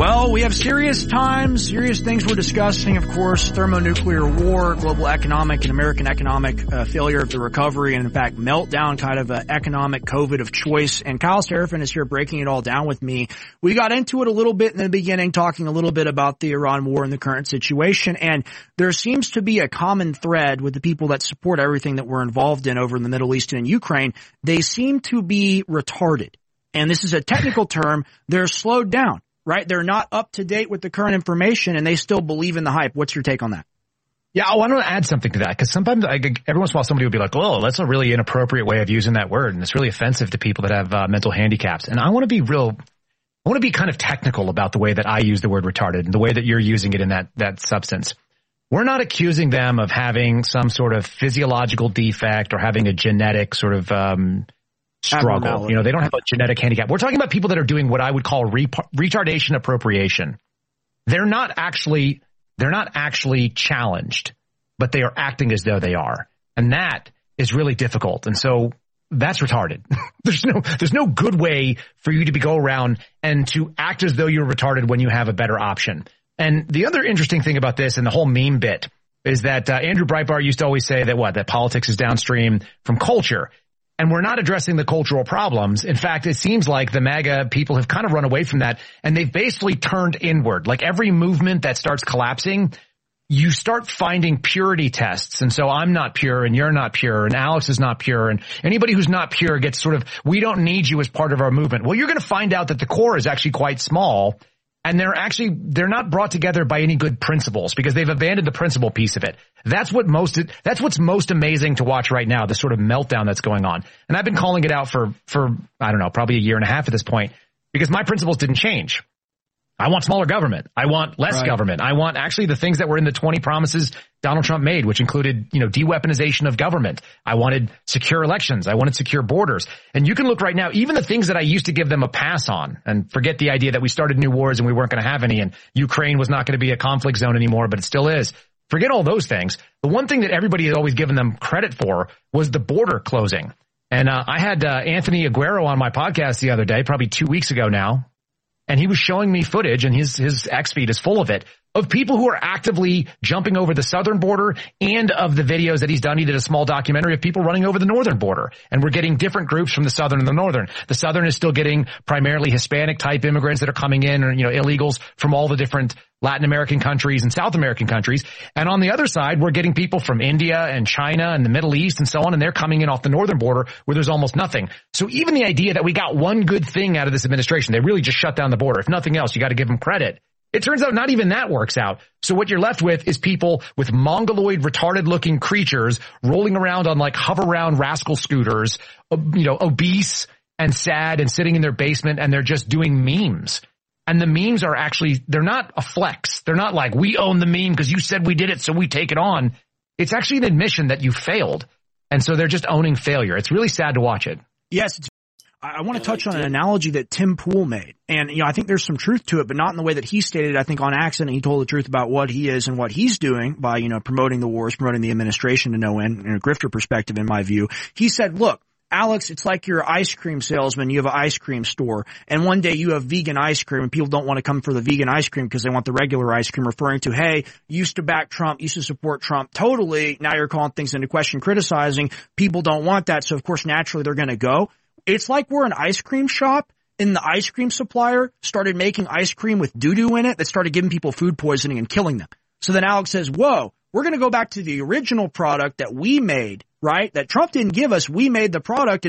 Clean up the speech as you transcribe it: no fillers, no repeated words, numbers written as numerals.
Well, we have serious times, serious things we're discussing, of course, thermonuclear war, global economic and American economic failure of the recovery, and in fact, meltdown, kind of economic COVID of choice. And Kyle Seraphin is here breaking it all down with me. We got into it a little bit in the beginning, talking a little bit about the Iran war and the current situation. And there seems to be a common thread with the people that support everything that we're involved in over in the Middle East and in Ukraine. They seem to be retarded. And this is a technical term. They're slowed down. Right? They're not up to date with the current information, and they still believe in the hype. What's your take on that? Yeah, I want to add something to that, because sometimes every once in a while somebody will be like, oh, that's a really inappropriate way of using that word, and it's really offensive to people that have mental handicaps. And I want to be kind of technical about the way that I use the word retarded and the way that you're using it in that substance. We're not accusing them of having some sort of physiological defect or having a genetic sort of struggle. You know, they don't have a genetic handicap. We're talking about people that are doing what I would call retardation appropriation. They're not actually challenged, but they are acting as though they are. And that is really difficult. And so that's retarded. There's no good way for you to go around and to act as though you're retarded when you have a better option. And the other interesting thing about this and the whole meme bit is that Andrew Breitbart used to always say that politics is downstream from culture. And we're not addressing the cultural problems. In fact, it seems like the MAGA people have kind of run away from that, and they've basically turned inward. Like every movement that starts collapsing, you start finding purity tests. And so I'm not pure, and you're not pure, and Alex is not pure, and anybody who's not pure gets sort of, we don't need you as part of our movement. Well, you're going to find out that the core is actually quite small, and they're not brought together by any good principles, because they've abandoned the principle piece of it. That's what's most amazing to watch right now, the sort of meltdown that's going on. And I've been calling it out for I don't know, probably a year and a half at this point, because my principles didn't change. I want smaller government. I want less government. I want actually the things that were in the 20 promises Donald Trump made, which included, de-weaponization of government. I wanted secure elections. I wanted secure borders. And you can look right now, even the things that I used to give them a pass on, and forget the idea that we started new wars and we weren't going to have any, and Ukraine was not going to be a conflict zone anymore, but it still is. Forget all those things. The one thing that everybody has always given them credit for was the border closing. And I had Anthony Aguero on my podcast the other day, probably 2 weeks ago now. And he was showing me footage, and his X feed is full of it, of people who are actively jumping over the southern border, and of the videos that he's done. He did a small documentary of people running over the northern border. And we're getting different groups from the southern and the northern. The southern is still getting primarily Hispanic type immigrants that are coming in, or, illegals from all the different Latin American countries and South American countries. And on the other side, we're getting people from India and China and the Middle East and so on, and they're coming in off the northern border where there's almost nothing. So even the idea that we got one good thing out of this administration, they really just shut down the border. If nothing else, you got to give them credit. It turns out not even that works out. So what you're left with is people with mongoloid, retarded-looking creatures rolling around on like hover-round rascal scooters, obese and sad and sitting in their basement, and they're just doing memes. And the memes are actually, they're not a flex. They're not like, we own the meme because you said we did it, so we take it on. It's actually an admission that you failed. And so they're just owning failure. It's really sad to watch it. Yes. I want to touch on an analogy that Tim Pool made. And, I think there's some truth to it, but not in the way that he stated it. I think on accident, he told the truth about what he is and what he's doing by, promoting the wars, promoting the administration to no end, in a grifter perspective, in my view. He said, look, Alex, it's like you're an ice cream salesman. You have an ice cream store, and one day you have vegan ice cream, and people don't want to come for the vegan ice cream because they want the regular ice cream, referring to, hey, you used to back Trump, used to support Trump totally. Now you're calling things into question, criticizing. People don't want that. So, of course, naturally they're going to go. It's like we're an ice cream shop, and the ice cream supplier started making ice cream with doo-doo in it that started giving people food poisoning and killing them. So then Alex says, whoa, we're going to go back to the original product that we made, right? That Trump didn't give us. We made the product.